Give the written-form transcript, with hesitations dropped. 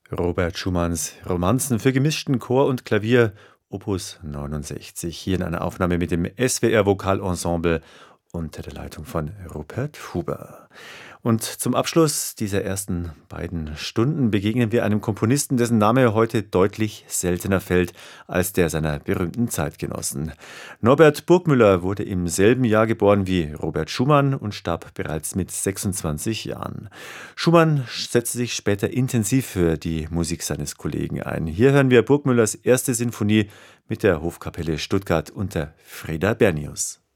Robert Schumanns Romanzen für gemischten Chor und Klavier, Opus 69, hier in einer Aufnahme mit dem SWR Vokalensemble unter der Leitung von Rupert Huber. Und zum Abschluss dieser ersten beiden Stunden begegnen wir einem Komponisten, dessen Name heute deutlich seltener fällt als der seiner berühmten Zeitgenossen. Norbert Burgmüller wurde im selben Jahr geboren wie Robert Schumann und starb bereits mit 26 Jahren. Schumann setzte sich später intensiv für die Musik seines Kollegen ein. Hier hören wir Burgmüllers erste Sinfonie mit der Hofkapelle Stuttgart unter Freda Bernius.